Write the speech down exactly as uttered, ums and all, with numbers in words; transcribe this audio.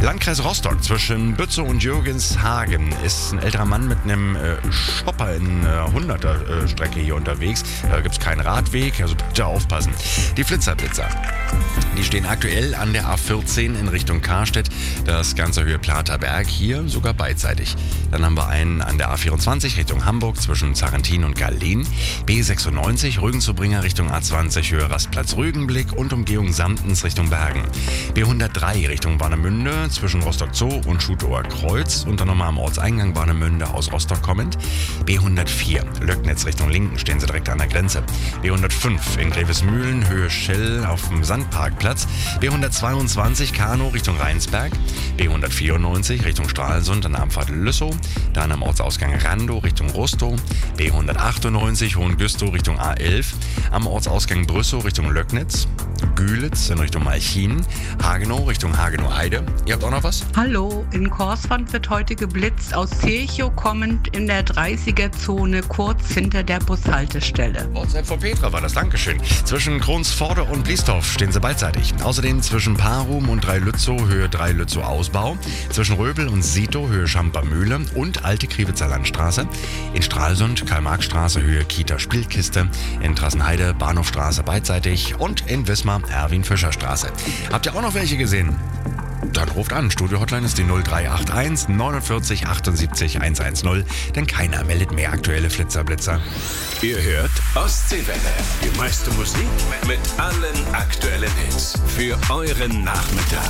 Landkreis Rostock zwischen Bützow und Jürgenshagen ist ein älterer Mann mit einem äh, Shopper in äh, hunderter-Strecke hier unterwegs. Da gibt es keinen Radweg, also bitte aufpassen. Die Flitzerblitzer, die stehen aktuell an der A vierzehn in Richtung Karstedt. Das Ganze Höhe Platerberg, hier sogar beidseitig. Dann haben wir einen an der A vierundzwanzig Richtung Hamburg zwischen Zarentin und Gallien. B sechsundneunzig Rügenzubringer Richtung A zwanzig Höhe Rastplatz Rügenblick und Umgehung Samtens Richtung Bergen. B hundertdrei Richtung Warnemünde zwischen Rostock Zoo und Schutower Kreuz und dann nochmal am Ortseingang Warnemünde aus Rostock kommend. B hundertvier Löcknitz Richtung Linken, stehen sie direkt an der Grenze. B hundertfünf in Grevesmühlen Höhe Schell auf dem Sandparkplatz. B hundertzweiundzwanzig Kano Richtung Rheinsberg. B hundertvierundneunzig Richtung Stralsund an der Abfahrt Lüssow. Dann am Ortsausgang Randow Richtung Rustow. B hundertachtundneunzig Hohengüstow Richtung A elf. Am Ortsausgang Brüssow Richtung Löcknitz. Gühlitz in Richtung Malchin. Hagenow Richtung Hagenow-Eide. Ihr habt auch noch was? Hallo, in Korswand wird heute geblitzt, aus Zirchow kommend in der dreißiger-Zone, kurz hinter der Bushaltestelle. WhatsApp von Petra war das, Dankeschön. Zwischen Kronsforde und Bliesdorf stehen sie beidseitig. Außerdem zwischen Parum und Dreilützow Höhe Dreilützow Ausbau. Zwischen Röbel und Sito Höhe Schampermühle und Alte Kriwitzer Landstraße. In Stralsund Karl-Marx-Straße Höhe Kita Spielkiste. In Trassenheide Bahnhofstraße beidseitig und in Wismar Erwin-Fischer-Straße. Habt ihr auch noch welche gesehen? Dann ruft an. Studio-Hotline ist die null drei acht eins neunundvierzig achtundsiebzig hundertzehn, denn keiner meldet mehr aktuelle Flitzerblitzer. Ihr hört Ostseewelle. Die meiste Musik mit allen aktuellen Hits für euren Nachmittag.